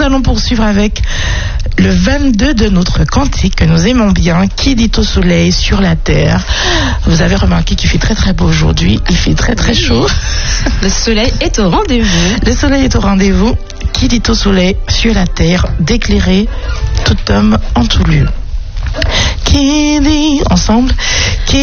allons poursuivre avec le 22 de notre cantique que nous aimons bien, qui dit au soleil sur la terre. Vous avez remarqué qu'il fait très très beau aujourd'hui, il fait très très chaud. Le soleil est au rendez-vous. Le soleil est au rendez-vous. Qui dit au soleil sur la terre, d'éclairer tout homme en tout lieu. Qui dit ensemble, qui